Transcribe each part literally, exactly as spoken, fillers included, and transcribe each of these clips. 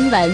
新闻。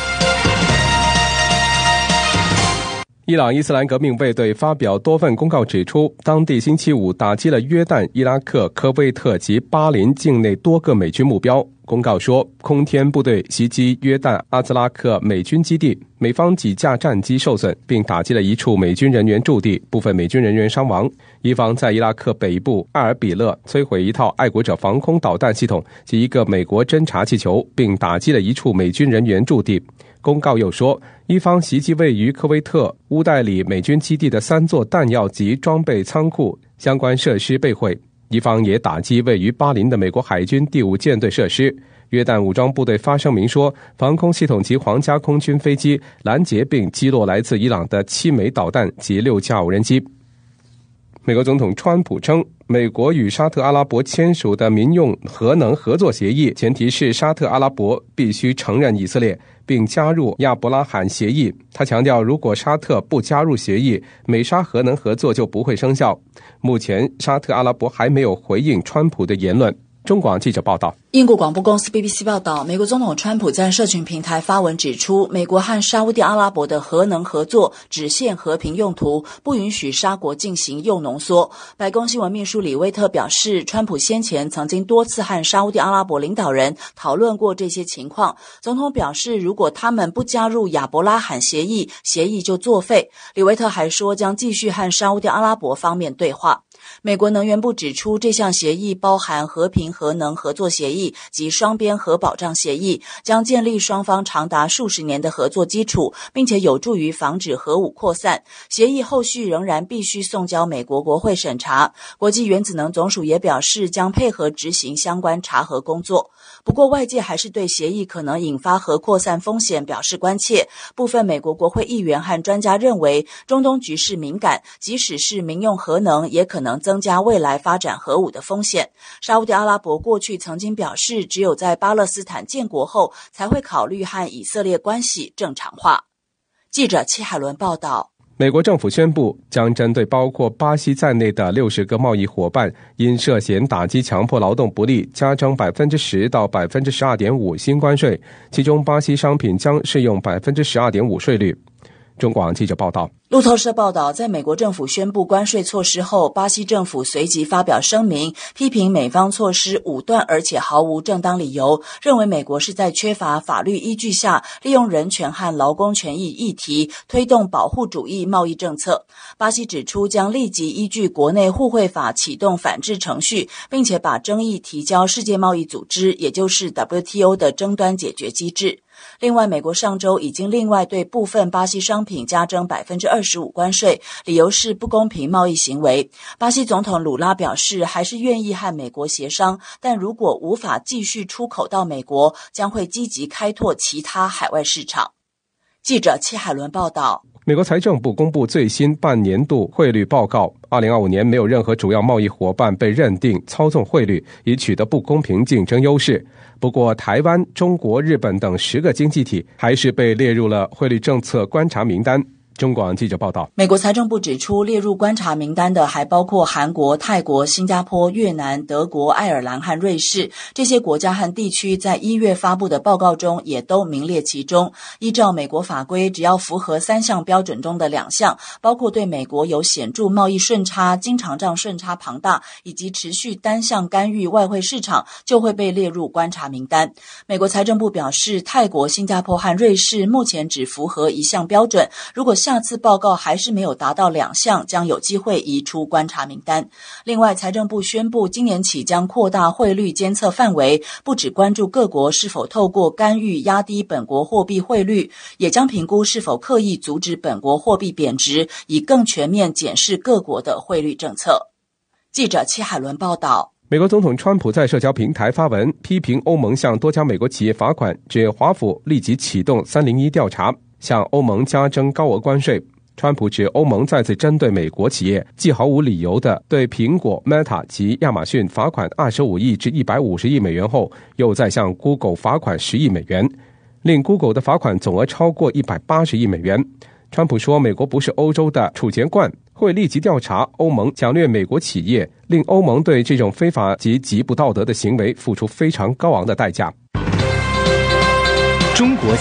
伊朗伊斯兰革命卫队发表多份公告指出，当地星期五打击了约旦、伊拉克、科威特及巴林境内多个美军目标。公告说，空天部队袭击约旦阿兹拉克美军基地，美方几架战机受损，并打击了一处美军人员驻地，部分美军人员伤亡。伊方在伊拉克北部艾尔比勒摧毁一套爱国者防空导弹系统及一个美国侦察气球，并打击了一处美军人员驻地。公告又说，伊方袭击位于科威特乌代里美军基地的三座弹药及装备仓库，相关设施被毁。伊方也打击位于巴林的美国海军第五舰队设施。约旦武装部队发声明说，防空系统及皇家空军飞机拦截并击落来自伊朗的七枚导弹及六架无人机。美国总统川普称，美国与沙特阿拉伯签署的民用核能合作协议，前提是沙特阿拉伯必须承认以色列并加入亚伯拉罕协议。他强调，如果沙特不加入协议，美沙核能合作就不会生效。目前沙特阿拉伯还没有回应川普的言论。中广记者报道， 英国广播公司 B B C 报道，美国总统川普在社群平台发文指出，美国和沙烏地阿拉伯的核能合作只限和平用途，不允许沙国进行铀浓缩。白宫新闻秘书李威特表示，川普先前曾经多次和沙烏地阿拉伯领导人讨论过这些情况。总统表示，如果他们不加入亚伯拉罕协议，协议就作废。李威特还说，将继续和沙烏地阿拉伯方面对话。美国能源部指出，这项协议包含和平核能合作协议及双边核保障协议，将建立双方长达数十年的合作基础，并且有助于防止核武扩散。协议后续仍然必须送交美国国会审查。国际原子能总署也表示，将配合执行相关查核工作。不过，外界还是对协议可能引发核扩散风险表示关切。部分美国国会议员和专家认为，中东局势敏感，即使是民用核能，也可能增加未来发展核武的风险。沙烏地阿拉伯过去曾经表示，只有在巴勒斯坦建国后，才会考虑和以色列关系正常化。记者戚海伦报道。 美国政府宣布，将针对包括巴西在内的六十个贸易伙伴因涉嫌打击强迫劳动不力，加征百分之十到百分之十二点五新关税，其中巴西商品将适用百分之十二点五税率。中广记者报道。 路透社报道，在美国政府宣布关税措施后，巴西政府随即发表声明，批评美方措施武断而且毫无正当理由，认为美国是在缺乏法律依据下，利用人权和劳工权益议题推动保护主义贸易政策。巴西指出，将立即依据国内互惠法启动反制程序，并且把争议提交世界贸易组织，也就是 W T O 的争端解决机制。另外，美国上周已经另外对部分巴西商品加征 百分之二十五 关税，理由是不公平贸易行为。巴西总统鲁拉表示，还是愿意和美国协商，但如果无法继续出口到美国，将会积极开拓其他海外市场。记者戚海伦报道。 美国财政部公布最新半年度汇率报告，二零二五年没有任何主要贸易伙伴被认定操纵汇率，以取得不公平竞争优势。不过，台湾、中国、日本等十个经济体还是被列入了汇率政策观察名单。中广记者报道， 美国财政部指出，列入观察名单的还包括韩国、泰国、新加坡、越南、德国、爱尔兰和瑞士。这些国家和地区在一月发布的报告中也都名列其中。依照美国法规，只要符合三项标准中的两项，包括对美国有显著贸易顺差、经常账顺差庞大，以及持续单向干预外汇市场，就会被列入观察名单。美国财政部表示，泰国、新加坡和瑞士目前只符合一项标准，如果下次报告还是没有达到两项，将有机会移出观察名单。另外，财政部宣布今年起将扩大汇率监测范围，不只关注各国是否透过干预压低本国货币汇率，也将评估是否刻意阻止本国货币贬值，以更全面检视各国的汇率政策。记者戚海伦报道。 美国总统川普在社交平台发文批评欧盟向多家美国企业罚款，指华府立即启动三零一调查，向欧盟加征高额关税。川普指欧盟再次针对美国企业，既毫无理由地对苹果、Meta 及亚马逊罚款二十五亿至一百五十亿美元后，又再向 Google 罚款十亿美元，令 Google 的罚款总额超过一百八十亿美元。川普说，美国不是欧洲的储钱罐，会立即调查欧盟抢掠美国企业，令欧盟对这种非法及极不道德的行为付出非常高昂的代价。 中国